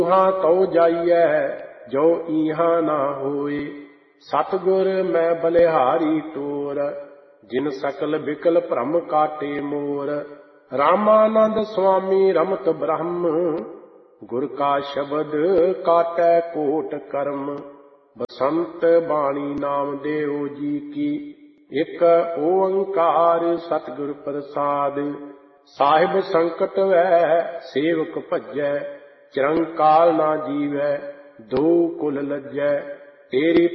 ਹਾਂ ਤਉ ਜਾਈਐ ਜੋ ਈਹਾਂ ਨਾ ਹੋਏ। ਸਤਿਗੁਰ ਮੈਂ ਬਲਿਹਾਰੀ ਟੋਰ ਜਿਨ ਸਕਲ ਬਿਕਲ ਭ੍ਰਮ ਕਾਟੇ ਮੋਰ। ਰਾਮਾਨੰਦ ਸੁਆਮੀ ਰਮਤ ਬ੍ਰਹਮ ਗੁਰ ਕਾ ਸ਼ਬਦ ਕਾਟੈ ਕੋਟ ਕਰਮ। ਬਸੰਤ ਬਾਣੀ ਨਾਮਦੇਵ ਜੀ ਕੀ ਇਕ ਓੰਕਾਰ ਸਤਿਗੁਰ ਪ੍ਰਸਾਦ। ਸਾਹਿਬ ਸੰਕਟ ਵੈ ਸੇਵਕ ਭਜੈ ਚਿਰੰਕਾਲ ਨਾ ਜੀਵੈ ਦੋ ਕੁਲ ਲੱਜੈ। ਤੇਰੀ